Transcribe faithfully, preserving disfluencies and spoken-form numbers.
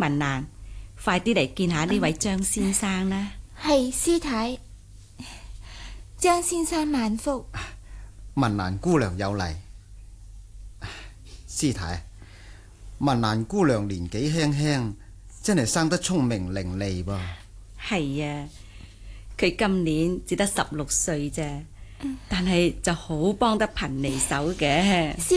文蘭，快啲嚟見下呢位張先生啦。 係師太，張先生萬福。 文蘭姑娘有禮。師太，文蘭姑娘年紀輕輕，真係生得聰明伶俐噃。 係啊，佢今年只得十六歲啫，但係就好幫得貧離手嘅。